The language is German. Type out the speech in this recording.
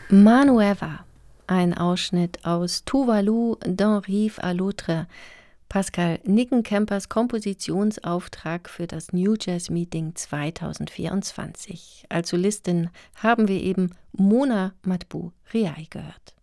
Manueva, ein Ausschnitt aus Tuvalu d'un Rive à l'autre, Pascal Nickenkempers Kompositionsauftrag für das New Jazz Meeting 2024. Als Solistin haben wir eben Mona Matbou Riayi gehört.